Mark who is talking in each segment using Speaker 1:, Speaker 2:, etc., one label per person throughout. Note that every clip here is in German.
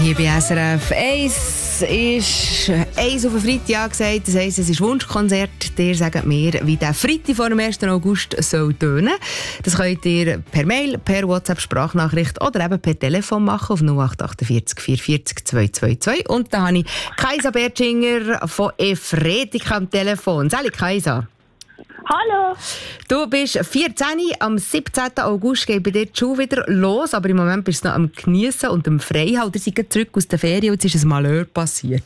Speaker 1: Hier bei SRF 1 ist 1 auf den Freitag gesagt. Das heisst, es ist Wunschkonzert. Ihr sagt mir, wie der Freitag vor dem 1. August soll tönen. Das könnt ihr per Mail, per WhatsApp-Sprachnachricht oder eben per Telefon machen auf 0848 440 222. Und da habe ich Kaisa Bertschinger von Efretika am Telefon. Salut Kaisa.
Speaker 2: Hallo.
Speaker 1: Du bist 14, am 17. August geht bei dir die Schule wieder los, aber im Moment bist du noch am Geniessen und am Freihalten. Sie sind zurück aus der Ferien und jetzt ist ein Malheur passiert.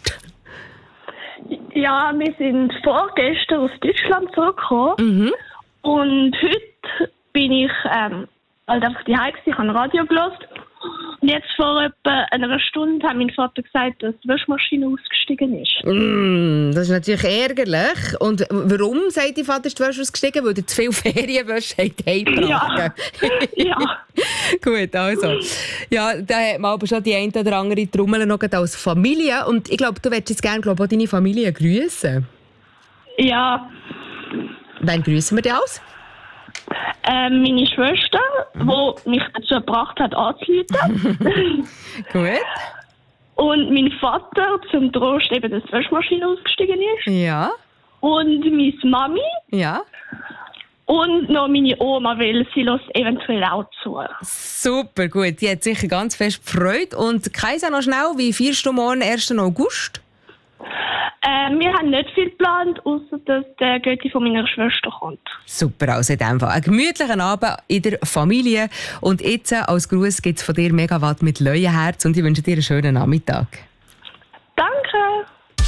Speaker 2: Ja, wir sind vorgestern aus Deutschland zurückgekommen. Und heute bin ich halt einfach daheim gewesen, ich habe Radio gehört. Und jetzt vor etwa einer Stunde hat mein Vater gesagt, dass die Waschmaschine ausgestiegen ist.
Speaker 1: Das ist natürlich ärgerlich. Und warum, sagt dein Vater, ist die Wäsche ausgestiegen? Weil er zu viel Ferienwäsche heimgebracht.
Speaker 2: Ja.
Speaker 1: Gut, also. Ja, da hat man aber schon die eine oder andere Trommel noch als Familie. Und ich glaube, du würdest jetzt gerne auch deine Familie grüßen.
Speaker 2: Ja.
Speaker 1: Wann grüßen wir dich aus?
Speaker 2: Meine Schwester, die mich dazu gebracht hat, anzurufen.
Speaker 1: Gut.
Speaker 2: Und mein Vater, zum Trost eben, dass die Waschmaschine ausgestiegen ist.
Speaker 1: Ja.
Speaker 2: Und meine Mami.
Speaker 1: Ja.
Speaker 2: Und noch meine Oma, weil sie lässt eventuell auch zu.
Speaker 1: Super, gut. Die hat sicher ganz fest gefreut. Und Kaisa, noch schnell, wie feierst du morgen 1. August?
Speaker 2: Wir haben nicht viel geplant, außer dass der Götti von meiner Schwester kommt.
Speaker 1: Super, also in dem Fall. Einen gemütlichen Abend in der Familie. Und jetzt als Gruß gibt es von dir Megawatt mit Leuenherz und ich wünsche dir einen schönen Nachmittag.